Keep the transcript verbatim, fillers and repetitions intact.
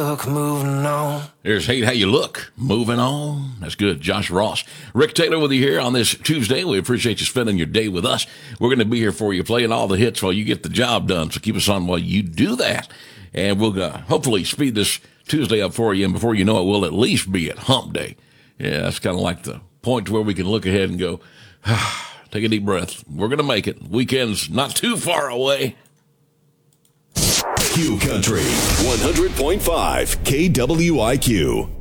Look, moving on. There's Hate How You Look. Moving on. That's good. Josh Ross. Rick Taylor with you here on this Tuesday. We appreciate you spending your day with us. We're going to be here for you, playing all the hits while you get the job done. So keep us on while you do that. And we'll uh, hopefully speed this Tuesday up for you. And before you know it, we'll at least be at Hump Day. Yeah, that's kind of like the point where we can look ahead and go, ah, take a deep breath. We're going to make it. Weekend's not too far away. Q Country one hundred point five K W I Q.